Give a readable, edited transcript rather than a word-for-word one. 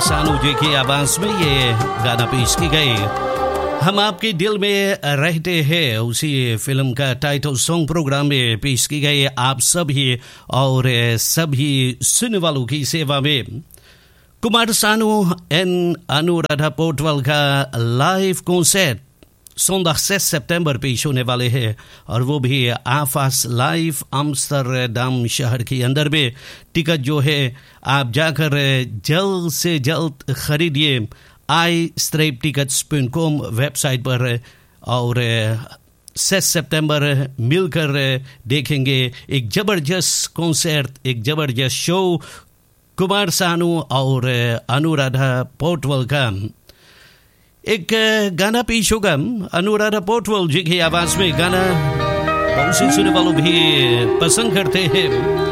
सानू जी की आवाज में ये गाना पेश की गई। हम आपके दिल में रहते हैं उसी फिल्म का टाइटल सॉन्ग प्रोग्राम में पेश की गई आप सभी और सभी सुनने वालों की सेवा में। कुमार सानू एंड अनुराधा पोर्टवाल का लाइव कॉन्सर्ट सोमवार 6 सितंबर पेश होने वाले हैं और वो भी आफास लाइव आम्स्टरडम शहर के अंदर में। टिकट जो है आप जाकर जल्द से जल्द खरीदिए iStreeptickets.com वेबसाइट पर और 6 सितंबर मिलकर देखेंगे एक ज़बरदस्त कॉन्सर्ट, एक ज़बरदस्त शो कुमार सानू और अनुराधा पोर्टवाल का। एक गाना पेश होगा अनुराधा पोर्टवाल जी की आवाज में। गाना बहुत से सुनने वालों भी पसंद करते हैं।